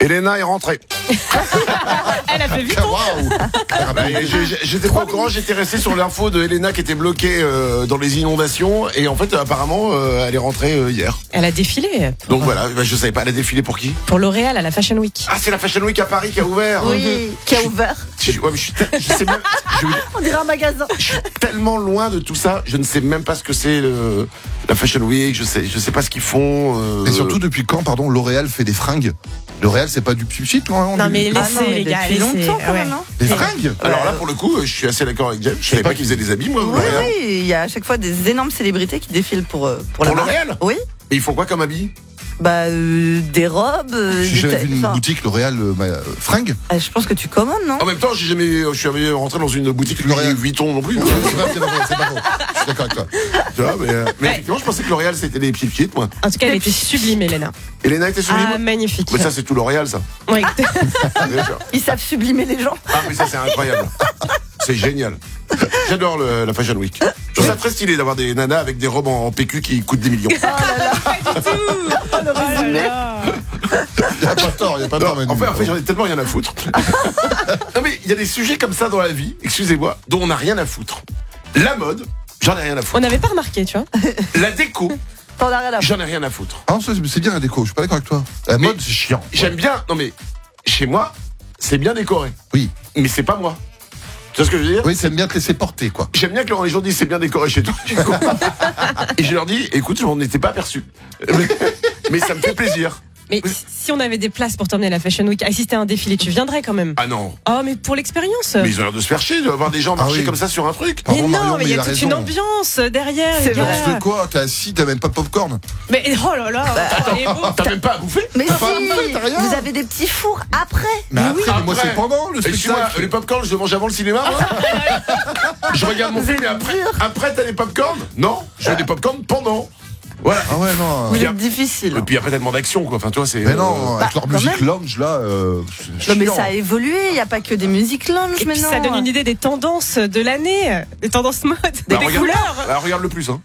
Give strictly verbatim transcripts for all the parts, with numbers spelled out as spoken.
Elena est rentrée. Elle a fait vite. Waouh. Bah, j'ai- J'étais pas au courant, j'étais resté sur l'info de Elena qui était bloquée euh, dans les inondations. Et en fait, apparemment, euh, elle est rentrée euh, hier. Elle a défilé Donc voilà, bah, je savais pas, elle a défilé pour qui? pour L'Oréal à la Fashion Week. Ah, c'est la Fashion Week à Paris qui a ouvert. Oui, qui a ouvert. Je, ouais, mais je, suis te- je sais même, je, On dirait un magasin. je suis tellement loin de tout ça, je ne sais même pas ce que c'est le, la Fashion Week, je sais, je sais pas ce qu'ils font. Euh... Et surtout, depuis quand, pardon, L'Oréal fait des fringues? L'Oréal, c'est pas du pchit, non? Non mais laissez Ah non, mais les gars, depuis laissez. longtemps quand Ouais. même, hein. Des fringues? Alors là, pour le coup, je suis assez d'accord avec James. Je savais pas qu'ils faisaient des habits, moi. Oui, L'Oréal. oui, il y a à chaque fois des énormes célébrités qui défilent pour, euh, pour, la Pour marque. L'Oréal. Oui. Et ils font quoi comme habits? Bah, euh, des robes. euh, J'ai des jamais ta- vu une enfin, boutique L'Oréal euh, bah, euh, fringues. ah, je pense que tu commandes, non? En même temps, j'ai jamais, je suis jamais rentré dans une boutique L'Oréal. Louis Vuitton non plus. C'est pas, c'est pas faux, c'est pas faux. Je suis d'accord avec toi. Tu vois, mais, euh, mais effectivement, je pensais que L'Oréal c'était des pieds pieds, moi. En tout cas, elle était sublime, Elena. Elena était sublime. Ah, magnifique. Mais ça, c'est tout L'Oréal, ça. Ouais. Bien sûr. Ils savent sublimer les gens. Ah, mais ça, c'est incroyable. C'est génial. J'adore le- la Fashion Week. Je trouve ça très stylé d'avoir des nanas avec des robes en P Q qui coûtent des millions. Oh là là. Il n'y a pas tort, il n'y a pas Non, tort, Manu. en fait, en fait, j'en ai tellement rien à foutre. Non, mais il y a des sujets comme ça dans la vie, excusez-moi, dont on n'a rien à foutre. La mode, j'en ai rien à On foutre. n'avait pas remarqué, tu vois. La déco, T'en as rien à j'en ai rien à foutre. Ah non, ça, c'est bien la déco, je suis pas d'accord avec toi. La Mais mode, c'est chiant. J'aime bien, non mais, chez moi, c'est bien décoré. Oui. Mais c'est pas moi. Tu vois ce que je veux dire? Oui, c'est bien te laisser porter, quoi. J'aime bien que les gens disent c'est bien décoré chez toi. Et je leur dis, écoute, je m'en étais pas aperçu. Mais, mais ça me fait plaisir. Mais si on avait des places pour t'emmener à la Fashion Week, assister à un défilé, tu viendrais quand même. Ah non. Oh, mais pour l'expérience. Mais ils ont l'air de se faire chier, de voir des gens Ah marcher oui. comme ça sur un truc. Mais Pardon, non, Marion, mais il y il a a toute raison. une ambiance derrière. C'est les gars. Tu fais quoi? T'es assis, t'as même pas de popcorn. Mais oh là là. elle est beau. T'as même pas à bouffer? Mais T'as si, pas à faire, t'as rien. vous avez des petits fours après. Mais après, mais moi, après. c'est pendant le Excuse-moi, spectacle. les popcorn, je le mange avant le cinéma, moi. Je regarde mon Vous film, êtes mais après, dur. après t'as les popcorn? Non, je veux des popcorn pendant. Voilà. Ah ouais, non. Vous Bien. êtes difficile. Et puis après tellement d'action, quoi. Enfin, toi, c'est. Mais non, euh, avec leur quand musique même. lounge, là, euh, c'est Non, mais chiant. ça a évolué. Il n'y a pas que des musiques lounge Et puis maintenant. ça donne une idée des tendances de l'année, des tendances mode, des bah, regarde, couleurs. bah, regarde le plus, hein.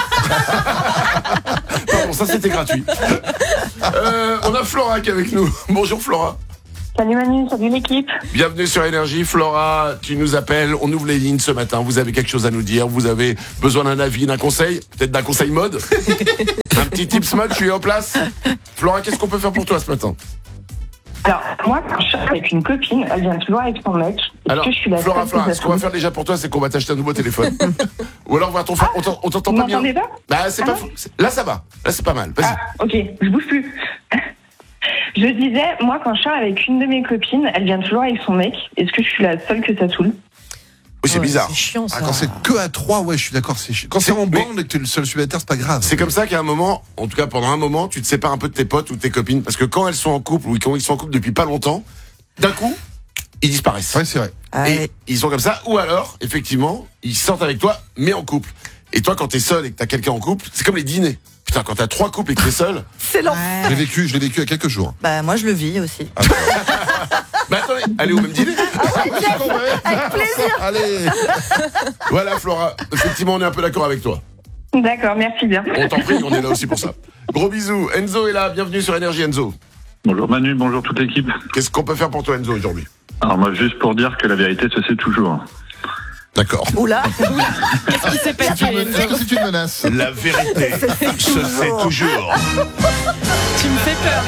Pardon, ça c'était gratuit. Euh, on a Flora qui est avec nous. Bonjour Flora. Salut Manu, salut l'équipe. Bienvenue sur Énergie. Flora, tu nous appelles. On ouvre les lignes ce matin. Vous avez quelque chose à nous dire. Vous avez besoin d'un avis, d'un conseil. Peut-être d'un conseil mode. Un petit tips mode, tu es en place. Flora, qu'est-ce qu'on peut faire pour toi ce matin? Alors, moi, quand je suis avec une copine, elle vient toujours avec son mec. Est-ce Alors, que je suis la Flora, seule Flora, qui ce qu'on va s'assume faire déjà pour toi, c'est qu'on va t'acheter un nouveau téléphone. Ou alors, on va t'en faire. On t'en- on t'entend Vous pas bien. m'entendez pas? Bah, c'est Ah pas non fou. C'est- Là, ça va. Là, c'est pas mal. Vas-y. Ah, ok, je bouge plus. Je disais, moi, quand je sors avec une de mes copines, elle vient toujours avec son mec. Est-ce que je suis la seule que ça saoule? Oui, c'est Ouais, bizarre. C'est chiant ça. Ah, quand c'est que à trois, ouais, je suis d'accord, c'est chiant. Quand c'est en Mais- bande et que t'es le seul célibataire, c'est pas grave. C'est comme ça qu'à un moment, en tout cas pendant un moment, tu te sépares un peu de tes potes ou de tes copines. Parce que quand elles sont en couple ou quand ils sont en couple depuis pas longtemps, d'un coup, ils disparaissent. Ouais, c'est vrai. Ah, Et ouais. ils sont comme ça. Ou alors, effectivement, ils sortent avec toi, mais en couple. Et toi, quand t'es seul et que t'as quelqu'un en couple, c'est comme les dîners. Putain, quand t'as trois couples et que t'es seul. C'est l'enfer. Je l'ai Ouais. vécu, je l'ai vécu il y a quelques jours. Bah, moi, je le vis aussi. Mais attendez, allez au même dîner. Avec plaisir. Allez. Voilà, Flora. Effectivement, on est un peu d'accord avec toi. D'accord, merci bien. On t'en prie, on est là aussi pour ça. Gros bisous. Enzo est là. Bienvenue sur Énergie, Enzo. Bonjour Manu, bonjour toute l'équipe. Qu'est-ce qu'on peut faire pour toi, Enzo, aujourd'hui? Alors moi juste pour dire que la vérité se sait toujours. D'accord. Oula. Qu'est-ce qui s'est passé? C'est une- Est-ce que c'est une menace? La vérité se sait toujours. Tu me fais peur,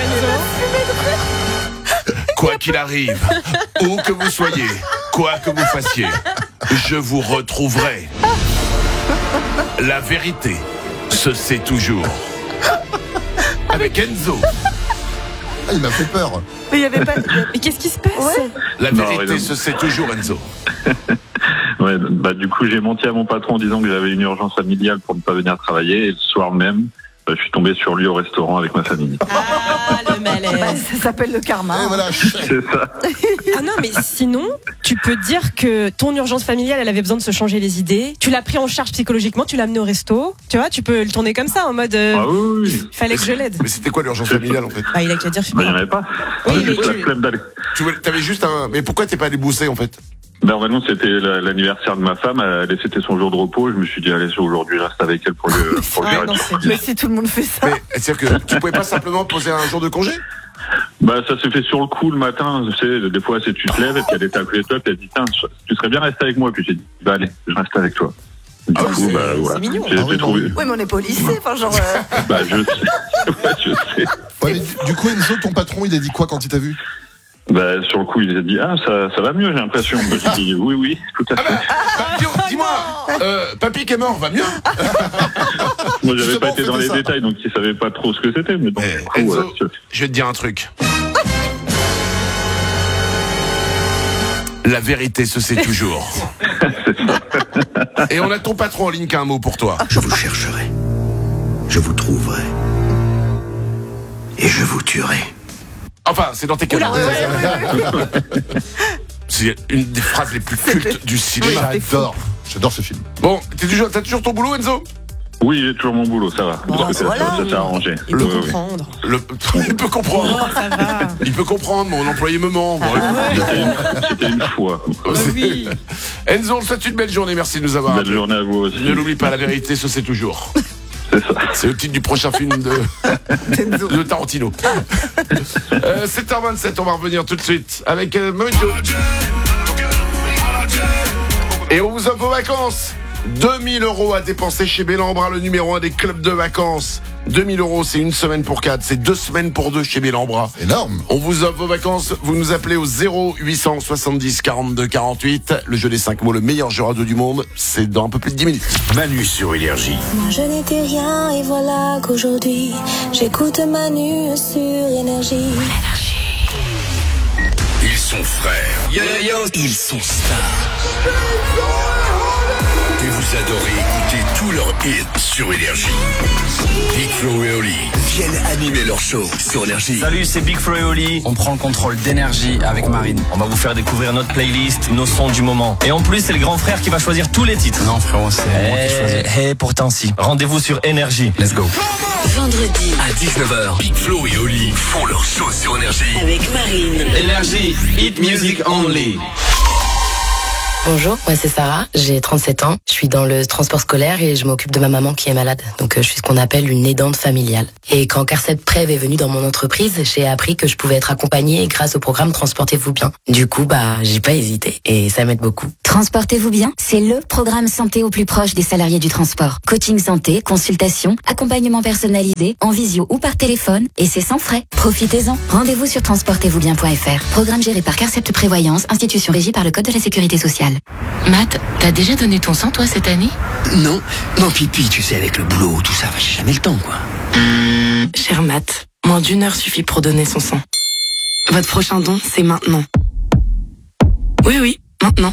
Enzo. Quoi qu'il arrive, où que vous soyez, quoi que vous fassiez, je vous retrouverai. La vérité se sait toujours. Avec Enzo, Ah, il m'a fait peur. Mais il y avait pas. Mais qu'est-ce qui se passe? Ouais. la Non, vérité mais non. se sait toujours, Enzo. Ouais, bah du coup j'ai menti à mon patron en disant que j'avais une urgence familiale pour ne pas venir travailler et le soir même, bah, je suis tombé sur lui au restaurant avec ma famille. Ah, le Bah, malaise. ça s'appelle le karma. Et hein. voilà. C'est ça. Ah non, mais sinon, tu peux dire que ton urgence familiale, elle avait besoin de se changer les idées. Tu l'as pris en charge psychologiquement, tu l'as amené au resto. Tu vois, tu peux le tourner comme ça, en mode. euh, Ah oui, oui, oui. Il fallait que je l'aide. Mais c'était quoi l'urgence familiale en fait? Bah, il a qu'à dire. Bah, il n'y en avait pas. Oui, J'ai mais juste la tu- flemme d'aller. Tu voulais- t'avais juste un. Mais pourquoi t'es pas allé bosser en fait? Bah, vraiment, c'était la- l'anniversaire de ma femme, elle, c'était son jour de repos, je me suis dit, allez, aujourd'hui, je reste avec elle pour le, pour le Ah, gérer non, tout. c'est- Mais si tout le monde fait ça. Mais c'est-à-dire que tu pouvais pas simplement poser un jour de congé? Bah, ça s'est fait sur le coup le matin. Tu sais, des fois, c'est tu te lèves et puis elle était à côté de toi, puis elle dit, tiens, tu serais bien resté avec moi. Puis j'ai dit, bah allez, je reste avec toi. Du Ah, coup, c'est- bah c'est voilà. mignon. J'ai Ah oui, j'ai trouvé. Oui, mais on n'est pas au lycée, enfin, genre. euh, Bah, je sais. Ouais, je sais. Ouais, mais du, du coup, Enzo, ton patron, il a dit quoi quand il t'a vu? Bah, sur le coup, il a dit, ah, ça, ça va mieux, j'ai l'impression. Bah, j'ai dit, oui, oui, tout à fait. Bah, dis- dis-moi, euh, papy qui est mort va mieux? Moi, j'avais Justement, pas été dans faites les ça. détails, donc il savait pas trop ce que c'était. Mais donc, Eh, du coup, Enzo, voilà, je- je vais te dire un truc. La vérité se sait toujours. Et on a ton patron en ligne qui a un mot pour toi. Je vous chercherai. Je vous trouverai. Et je vous tuerai. Enfin, c'est dans tes Oula, canaux. ouais, C'est une des phrases les plus cultes du cinéma. J'adore. J'adore ce film. Bon, t'es toujours, t'as toujours ton boulot, Enzo? Oui, j'ai toujours mon boulot, ça va. Bon, Ça, ça, voilà. ça s'est arrangé. Il peut Oui, oui. comprendre. Le- Il peut comprendre. Oh, ça va. Il peut comprendre, mon employé me ment. Bon, C'était une, c'était une fois. c'est- oui. Enzo, on te souhaite une belle journée. Merci de nous avoir Belle appelés. journée à vous aussi. Ne l'oublie pas, la vérité se sait toujours. C'est ça. C'est le titre du prochain film de, de Tarantino. Euh, sept heures vingt-sept, on va revenir tout de suite avec euh, Mojo. Et on vous offre vos vacances. deux mille euros à dépenser chez Bellambra, le numéro un des clubs de vacances. deux mille euros, c'est une semaine pour quatre, c'est deux semaines pour deux chez Bellambra. Énorme. On vous offre vos vacances, vous nous appelez au zéro huit cent soixante-dix quarante-deux quarante-huit. Le jeu des cinq mots, le meilleur jeu radio du monde, c'est dans un peu plus de dix minutes. Manu sur Énergie. Moi je n'étais rien et voilà qu'aujourd'hui j'écoute Manu sur Énergie. Ils sont frères. Yo, yo, yo. Ils sont stars. Et vous adorez écouter tous leurs hits sur Énergie. Big Flo et Oli viennent animer leur show sur Énergie. Salut, c'est Big Flo et Oli. On prend le contrôle d'énergie avec Marine. On va vous faire découvrir notre playlist, nos sons du moment. Et en plus, c'est le grand frère qui va choisir tous les titres. Non, frérot, c'est moi qui choisis. Eh, pourtant si. Rendez-vous sur Énergie. Let's go. Vendredi À dix-neuf heures, Big Flo et Oli font leur show sur Énergie. avec Marine. Énergie, hit music only. Bonjour, moi c'est Sarah, j'ai trente-sept ans, je suis dans le transport scolaire et je m'occupe de ma maman qui est malade. Donc euh, je suis ce qu'on appelle une aidante familiale. Et quand Carcep Prev est venu dans mon entreprise, j'ai appris que je pouvais être accompagnée grâce au programme Transportez-vous bien. Du coup, bah j'ai pas hésité et ça m'aide beaucoup. Transportez-vous bien, c'est le programme santé au plus proche des salariés du transport. Coaching santé, consultation, accompagnement personnalisé, en visio ou par téléphone, et c'est sans frais. Profitez-en. Rendez-vous sur transportez vous bien point f r. Programme géré par Carcept Prévoyance, institution régie par le Code de la Sécurité sociale. Matt, t'as déjà donné ton sang toi cette année? Non, non, pipi, tu sais, avec le boulot, tout ça, j'ai jamais le temps, quoi. Cher Matt, moins d'une heure suffit pour donner son sang. Votre prochain don, c'est maintenant. Oui, oui, maintenant.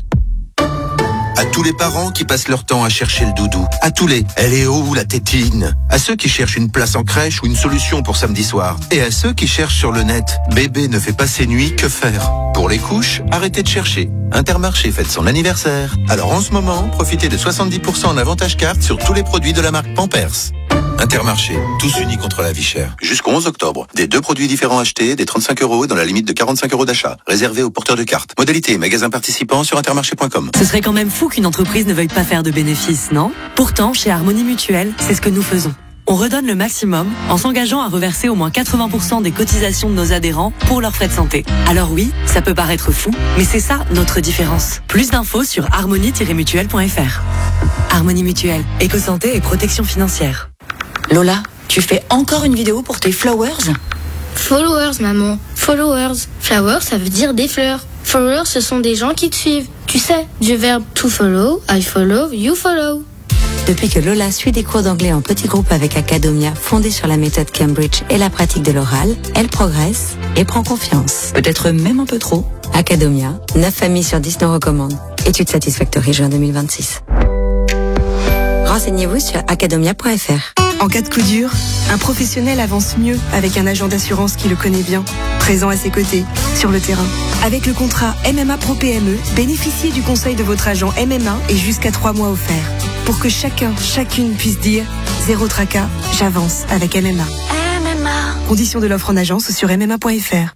À tous les parents qui passent leur temps à chercher le doudou. À tous les « elle est où la tétine ?» À ceux qui cherchent une place en crèche ou une solution pour samedi soir. Et à ceux qui cherchent sur le net « bébé ne fait pas ses nuits, que faire ?» Pour les couches, arrêtez de chercher. Intermarché fête son anniversaire. Alors en ce moment, profitez de soixante-dix pour cent en avantage carte sur tous les produits de la marque Pampers. Intermarché, tous unis contre la vie chère. Jusqu'au onze octobre, des deux produits différents achetés, des trente-cinq euros dans la limite de quarante-cinq euros d'achat. Réservé aux porteurs de cartes. Modalité, magasin participant sur intermarché point com. Ce serait quand même fou qu'une entreprise ne veuille pas faire de bénéfices, non? Pourtant, chez Harmonie Mutuelle, c'est ce que nous faisons. On redonne le maximum en s'engageant à reverser au moins quatre-vingts pour cent des cotisations de nos adhérents pour leurs frais de santé. Alors oui, ça peut paraître fou, mais c'est ça notre différence. Plus d'infos sur harmonie tiret mutuelle point f r. Harmonie Mutuelle, éco-santé et protection financière. Lola, tu fais encore une vidéo pour tes flowers? Followers, maman. Followers. Flowers, ça veut dire des fleurs. Followers, ce sont des gens qui te suivent. Tu sais, du verbe to follow, I follow, you follow. Depuis que Lola suit des cours d'anglais en petit groupe avec Academia, fondée sur la méthode Cambridge et la pratique de l'oral, elle progresse et prend confiance. Peut-être même un peu trop. Academia, neuf familles sur dix nous recommandent. Étude Satisfactory juin deux mille vingt-six. Renseignez-vous sur academia point f r. En cas de coup dur, un professionnel avance mieux avec un agent d'assurance qui le connaît bien, présent à ses côtés, sur le terrain. Avec le contrat M M A Pro P M E, bénéficiez du conseil de votre agent M M A et jusqu'à trois mois offerts. Pour que chacun, chacune puisse dire « Zéro tracas, j'avance avec M M A ». M M A. Conditions de l'offre en agence sur m m a point f r.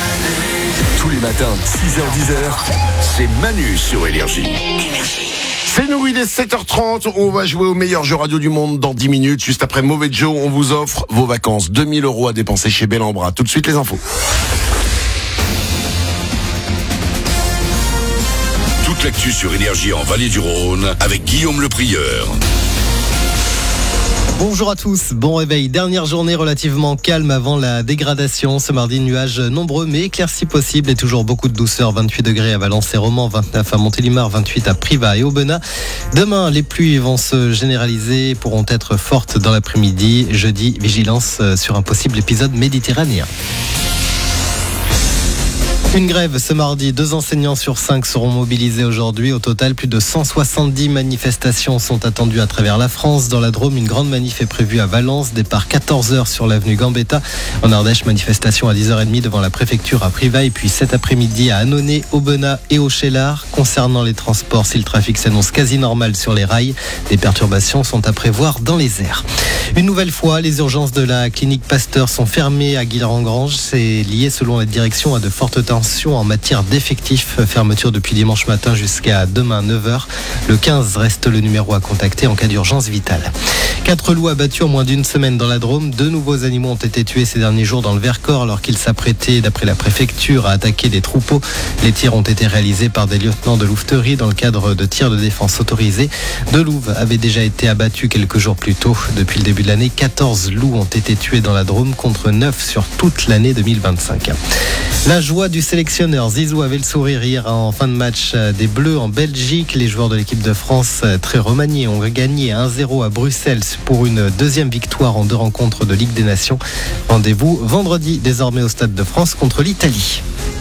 Tous les matins, six heures dix, c'est Manu sur Énergie. C'est nous, il est sept heures trente, on va jouer au meilleur jeu radio du monde dans dix minutes. Juste après Mauvais Joe, on vous offre vos vacances. deux mille euros à dépenser chez Bellambra. Tout de suite les infos. Toute l'actu sur Énergie en Vallée du Rhône avec Guillaume Le Prieur. Bonjour à tous, bon réveil. Dernière journée relativement calme avant la dégradation. Ce mardi, nuages nombreux mais éclaircies possibles et toujours beaucoup de douceur. vingt-huit degrés à Valence et Romans, vingt-neuf à Montélimar, vingt-huit à Privas et Aubenas. Demain, les pluies vont se généraliser et pourront être fortes dans l'après-midi. Jeudi, vigilance sur un possible épisode méditerranéen. Une grève ce mardi, deux enseignants sur cinq seront mobilisés aujourd'hui. Au total, plus de cent soixante-dix manifestations sont attendues à travers la France. Dans la Drôme, une grande manif est prévue à Valence, départ quatorze heures sur l'avenue Gambetta. En Ardèche, manifestation à dix heures trente devant la préfecture à Privas et puis cet après-midi à Annonay, Aubenas et au Cheylard. Concernant les transports, si le trafic s'annonce quasi normal sur les rails, des perturbations sont à prévoir dans les airs. Une nouvelle fois, les urgences de la clinique Pasteur sont fermées à Guilherand-Grange. C'est lié, selon la direction, à de fortes tensions en matière d'effectifs. Fermeture depuis dimanche matin jusqu'à demain neuf heures. Le quinze reste le numéro à contacter en cas d'urgence vitale. Quatre loups abattus en moins d'une semaine dans la Drôme. Deux nouveaux animaux ont été tués ces derniers jours dans le Vercors alors qu'ils s'apprêtaient, d'après la préfecture, à attaquer des troupeaux. Les tirs ont été réalisés par des lieutenants de louveterie dans le cadre de tirs de défense autorisés. Deux louves avaient déjà été abattus quelques jours plus tôt. Depuis le début de l'année, quatorze loups ont été tués dans la Drôme contre neuf sur toute l'année deux mille vingt-cinq. La joie du sélectionneur. Zizou avait le sourire hier en fin de match des Bleus en Belgique. Les joueurs de l'équipe de France, très remaniés, ont gagné un zéro à Bruxelles pour une deuxième victoire en deux rencontres de Ligue des Nations. Rendez-vous vendredi désormais au Stade de France contre l'Italie.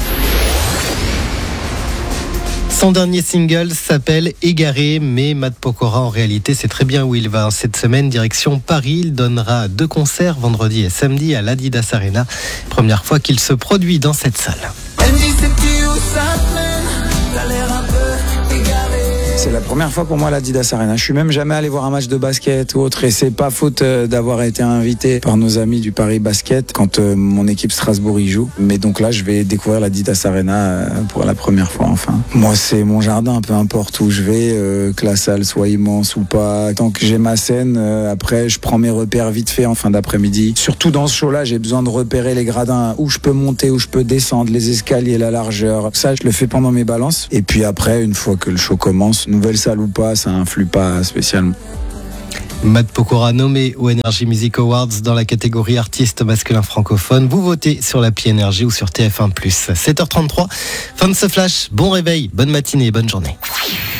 Son dernier single s'appelle Égaré, mais Matt Pokora en réalité sait très bien où il va. Cette semaine, direction Paris, il donnera deux concerts vendredi et samedi à l'Adidas Arena. Première fois qu'il se produit dans cette salle. Elle me dit c'est petit où ça te mène, t'as l'air un peu égaré. C'est la première fois pour moi à l'Adidas Arena. Je suis même jamais allé voir un match de basket ou autre et c'est pas faute d'avoir été invité par nos amis du Paris Basket quand euh, mon équipe Strasbourg y joue. Mais donc là, je vais découvrir l'Adidas Arena euh, pour la première fois enfin. Moi, c'est mon jardin, peu importe où je vais, euh, que la salle soit immense ou pas. Tant que j'ai ma scène, euh, après, je prends mes repères vite fait en fin d'après-midi. Surtout dans ce show-là, j'ai besoin de repérer les gradins, où je peux monter, où je peux descendre, les escaliers, la largeur. Ça, je le fais pendant mes balances. Et puis après, une fois que le show commence, nouvelle salle ou pas, ça influe pas spécialement. Matt Pokora nommé aux Energy Music Awards dans la catégorie artiste masculin francophone. Vous votez sur l'appli Énergie ou sur T F un plus. sept heures trente-trois, fin de ce flash. Bon réveil, bonne matinée et bonne journée.